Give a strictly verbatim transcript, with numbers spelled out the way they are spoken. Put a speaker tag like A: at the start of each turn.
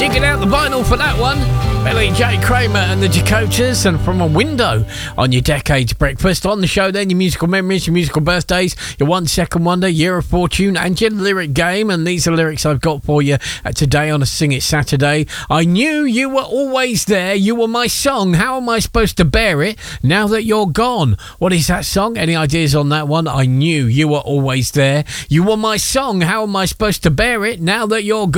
A: digging out the vinyl for that one. Billy J. Kramer and the Dakotas, and From a Window on your Decades Breakfast. On the show then, your musical memories, your musical birthdays, your one second wonder, year of fortune, and your lyric game. And these are lyrics I've got for you uh, today on a Sing It Saturday. I knew you were always there. You were my song. How am I supposed to bear it now that you're gone? What is that song? Any ideas on that one? I knew you were always there. You were my song. How am I supposed to bear it now that you're gone?